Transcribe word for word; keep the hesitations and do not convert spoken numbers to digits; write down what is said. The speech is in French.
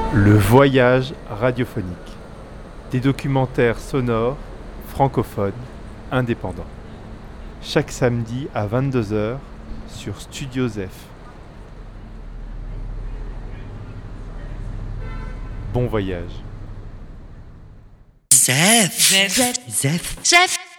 Le voyage radiophonique. Des documentaires sonores, francophones, indépendants. Chaque samedi à vingt-deux heures sur Studio Zef. Bon voyage. Zef. Zef. Zef. Zef.